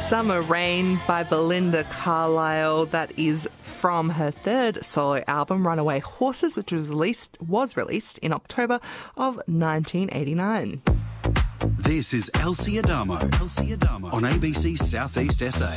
Summer Rain by Belinda Carlisle. That is from her third solo album, Runaway Horses, which was released in October of 1989. This is Elsie Adamo on ABC Southeast SA.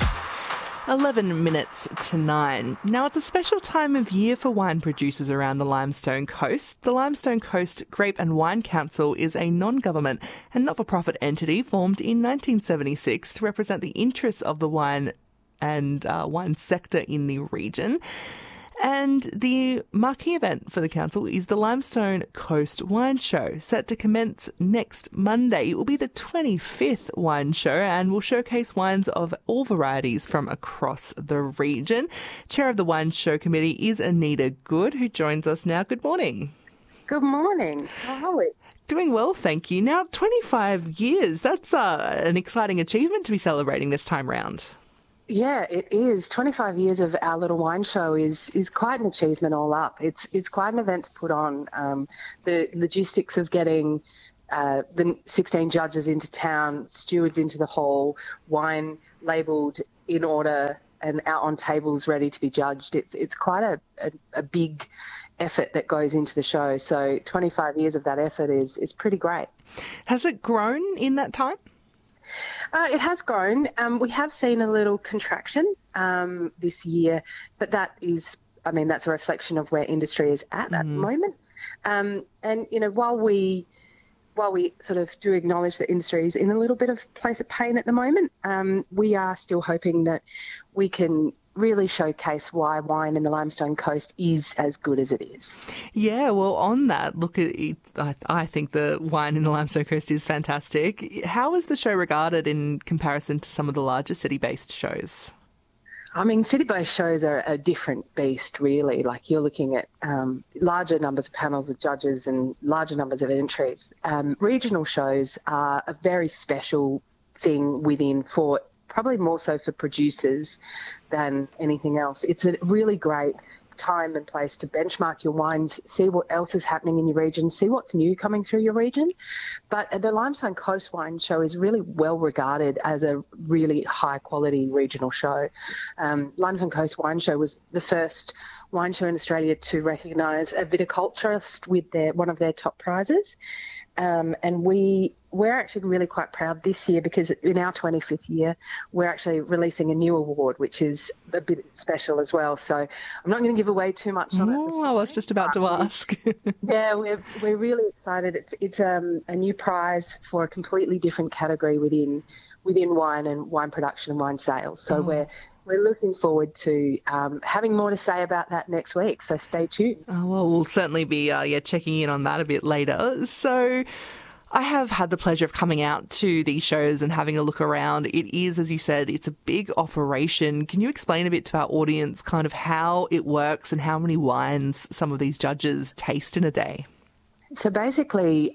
11 minutes to 9. Now, it's a special time of year for wine producers around the Limestone Coast. The Limestone Coast Grape and Wine Council is a non-government and not-for-profit entity formed in 1976 to represent the interests of the wine and wine sector in the region. And the marquee event for the council is the Limestone Coast Wine Show, set to commence next Monday. It will be the 25th wine show and will showcase wines of all varieties from across the region. Chair of the Wine Show Committee is Anita Good, who joins us now. Good morning. Good morning. How are we? Doing well, thank you. Now, 25 years, that's an exciting achievement to be celebrating this time round. Yeah, it is. 25 years of our little wine show is quite an achievement all up. It's quite an event to put on. The logistics of getting the 16 judges into town, stewards into the hall, wine labelled in order and out on tables ready to be judged. It's quite a big effort that goes into the show. So 25 years of that effort is pretty great. Has it grown in that time? It has grown. We have seen a little contraction this year, but that's a reflection of where industry is at the moment. And while we sort of do acknowledge that industry is in a little bit of place of pain at the moment, we are still hoping that we can really showcase why wine in the Limestone Coast is as good as it is. Yeah, well, on that, look, I think the wine in the Limestone Coast is fantastic. How is the show regarded in comparison to some of the larger city-based shows? I mean, city-based shows are a different beast, really. Like, you're looking at larger numbers of panels of judges and larger numbers of entries. Regional shows are a very special thing within for probably more so for producers than anything else. It's a really great time and place to benchmark your wines, see what else is happening in your region, see what's new coming through your region. But the Limestone Coast Wine Show is really well regarded as a really high quality regional show. Limestone Coast Wine Show was the first wine show in Australia to recognise a viticulturist with one of their top prizes. And we're actually really quite proud this year because in our 25th year, we're actually releasing a new award, which is a bit special as well. So I'm not going to give away too much on it. I was just about to ask. Yeah, we're really excited. It's a new prize for a completely different category within wine and wine production and wine sales. So we're looking forward to having more to say about that next week, so stay tuned. Oh, well, we'll certainly be checking in on that a bit later. So I have had the pleasure of coming out to these shows and having a look around. It is, as you said, it's a big operation. Can you explain a bit to our audience kind of how it works and how many wines some of these judges taste in a day? So basically,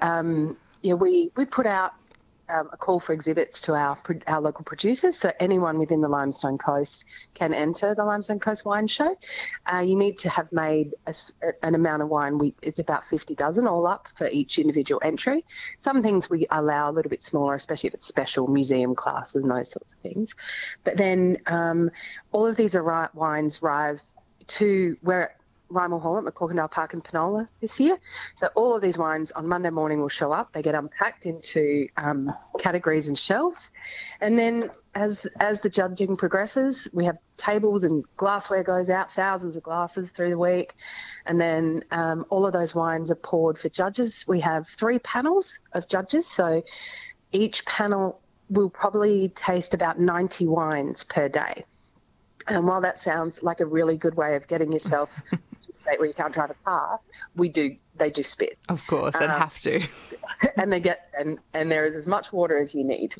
we put out a call for exhibits to our local producers, so anyone within the Limestone Coast can enter the Limestone Coast Wine Show. You need to have made an amount of wine. It's about 50 dozen all up for each individual entry. Some things we allow a little bit smaller, especially if it's special museum classes and those sorts of things. But then all of these wines arrive to where Rymel Hall at McCorkindale Park in Penola this year. So all of these wines on Monday morning will show up. They get unpacked into categories and shelves. And then as the judging progresses, we have tables and glassware goes out, thousands of glasses through the week. And then all of those wines are poured for judges. We have 3 panels of judges. So each panel will probably taste about 90 wines per day. And while that sounds like a really good way of getting yourself to a state where you can't drive a car, they do spit. Of course, they'd have to. And they get and there is as much water as you need.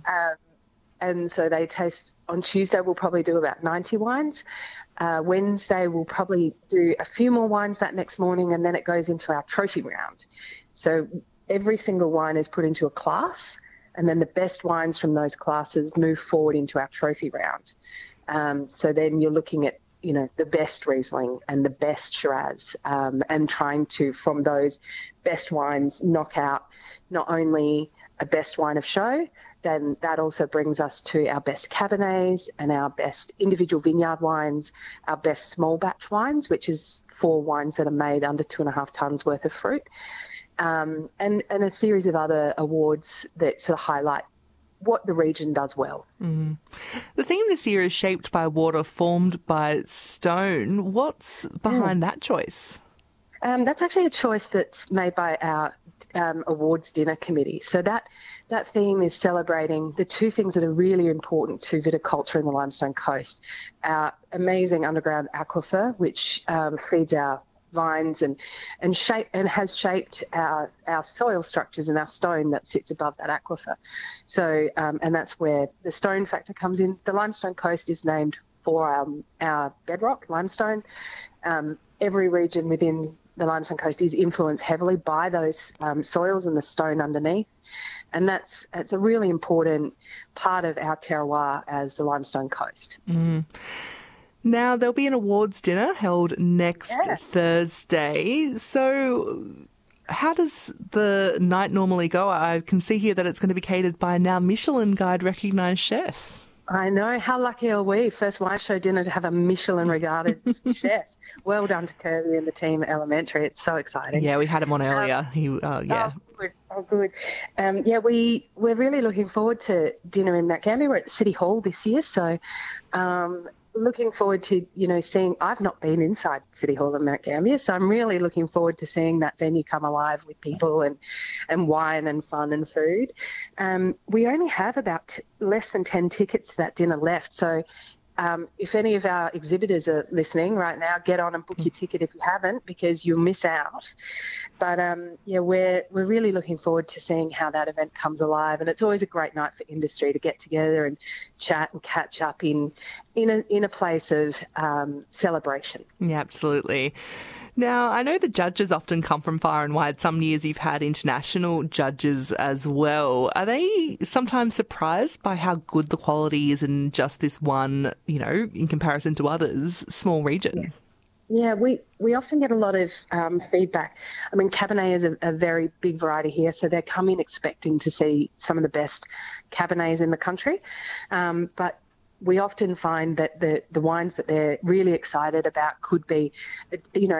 And so they taste, on Tuesday we'll probably do about 90 wines. Wednesday we'll probably do a few more wines that next morning, and then it goes into our trophy round. So every single wine is put into a class, and then the best wines from those classes move forward into our trophy round. So then you're looking at, the best Riesling and the best Shiraz, and trying to, from those best wines, knock out not only a best wine of show, then that also brings us to our best Cabernets and our best individual vineyard wines, our best small batch wines, which is 4 wines that are made under 2.5 tonnes worth of fruit, and a series of other awards that sort of highlight what the region does well. Mm. The theme this year is shaped by water formed by stone. What's behind that choice? That's actually a choice that's made by our awards dinner committee. So that theme is celebrating the 2 things that are really important to viticulture in the Limestone Coast. Our amazing underground aquifer, which feeds our vines and has shaped our soil structures and our stone that sits above that aquifer. So and that's where the stone factor comes in. The Limestone Coast is named for our bedrock, limestone. Every region within the Limestone Coast is influenced heavily by those soils and the stone underneath. And that's a really important part of our terroir as the Limestone Coast. Mm. Now, there'll be an awards dinner held next Thursday. So how does the night normally go? I can see here that it's going to be catered by now Michelin Guide recognised chefs. I know. How lucky are we? First wine show dinner to have a Michelin-regarded chef. Well done to Kirby and the team at Elementary. It's so exciting. Yeah, we had him on earlier. Oh, good. We're really looking forward to dinner in Mount Gambier. We're at City Hall this year, so looking forward to, seeing. I've not been inside City Hall in Mount Gambier, so I'm really looking forward to seeing that venue come alive with people and wine and fun and food. We only have about less than 10 tickets to that dinner left, so if any of our exhibitors are listening right now, get on and book your ticket if you haven't, because you'll miss out. But we're really looking forward to seeing how that event comes alive, and it's always a great night for industry to get together and chat and catch up in a place of celebration. Yeah, absolutely. Now, I know the judges often come from far and wide. Some years you've had international judges as well. Are they sometimes surprised by how good the quality is in just this one, in comparison to others, small region? Yeah, we often get a lot of feedback. I mean, Cabernet is a very big variety here, so they come in expecting to see some of the best Cabernets in the country. But we often find that the wines that they're really excited about could be, a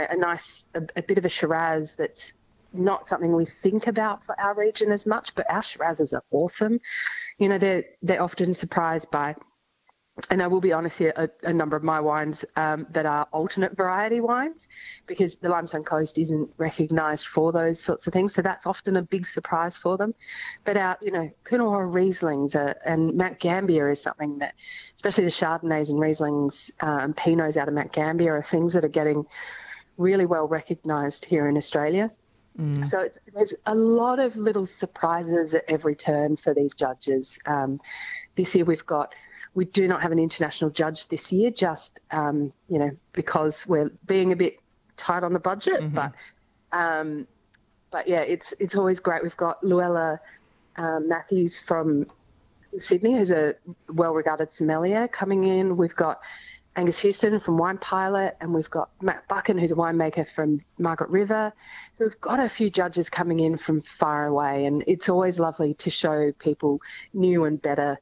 bit of a Shiraz that's not something we think about for our region as much, but our Shirazes are awesome. They're often surprised by, and I will be honest here, a number of my wines that are alternate variety wines, because the Limestone Coast isn't recognised for those sorts of things. So that's often a big surprise for them. But our, Coonawarra Rieslings and Mount Gambier is something that, especially the Chardonnays and Rieslings and Pinots out of Mount Gambier, are things that are getting really well recognised here in Australia. Mm. So there's a lot of little surprises at every turn for these judges. This year we do not have an international judge this year, just, because we're being a bit tight on the budget. Mm-hmm. But yeah, it's always great. We've got Luella Matthews from Sydney, who's a well-regarded sommelier, coming in. We've got Angus Houston from Wine Pilot, and we've got Matt Buchan, who's a winemaker from Margaret River. So we've got a few judges coming in from far away, and it's always lovely to show people new and better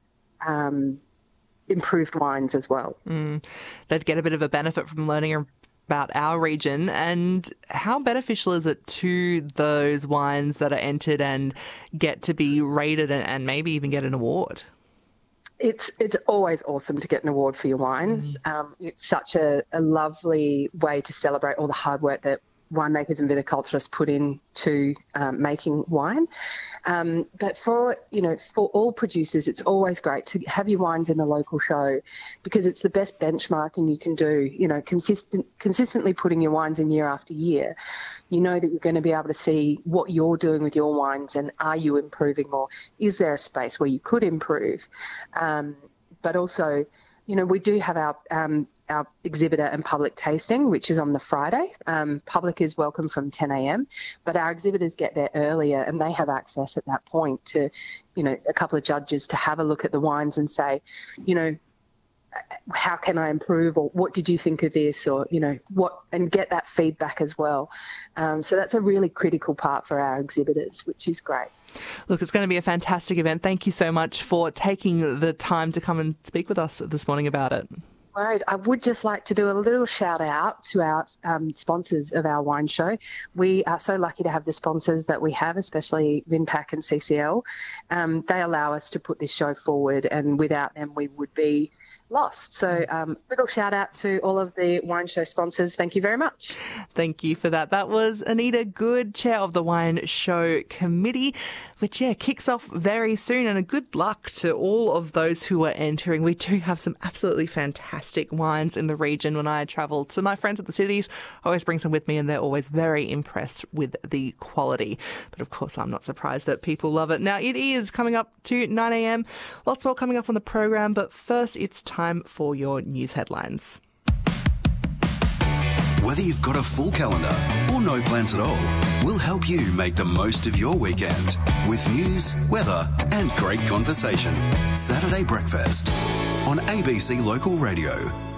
improved wines as well. They'd get a bit of a benefit from learning about our region. And how beneficial is it to those wines that are entered and get to be rated and maybe even get an award? It's always awesome to get an award for your wines. It's such a lovely way to celebrate all the hard work that winemakers and viticulturists put into making wine. But for all producers, it's always great to have your wines in the local show, because it's the best benchmarking you can do. Consistently putting your wines in year after year, you know that you're going to be able to see what you're doing with your wines, and are you improving, or is there a space where you could improve? But also, we do have our exhibitor and public tasting, which is on the Friday. Public is welcome from 10 a.m, but our exhibitors get there earlier, and they have access at that point to, a couple of judges to have a look at the wines and say, how can I improve, or what did you think of this, or, and get that feedback as well. So that's a really critical part for our exhibitors, which is great. Look, it's going to be a fantastic event. Thank you so much for taking the time to come and speak with us this morning about it. Whereas I would just like to do a little shout out to our sponsors of our wine show. We are so lucky to have the sponsors that we have, especially Vinpac and CCL. They allow us to put this show forward, and without them we would be lost. So little shout out to all of the wine show sponsors. Thank you very much. Thank you for that. That was Anita Good, Chair of the Wine Show Committee, which kicks off very soon, and a good luck to all of those who are entering. We do have some absolutely fantastic wines in the region. When I travel to my friends at the cities, I always bring some with me, and they're always very impressed with the quality. But of course, I'm not surprised that people love it. Now, it is coming up to 9 a.m. Lots more coming up on the program, but first it's time for your news headlines. Whether you've got a full calendar or no plans at all, we'll help you make the most of your weekend with news, weather and great conversation. Saturday Breakfast on ABC Local Radio.